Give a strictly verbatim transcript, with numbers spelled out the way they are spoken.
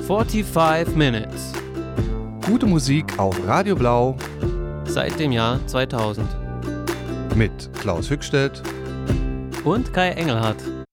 forty-five Minutes. Gute Musik auf Radio Blau Seit dem Jahr zweitausend. mit Klaus Hückstedt Und Kai Engelhardt.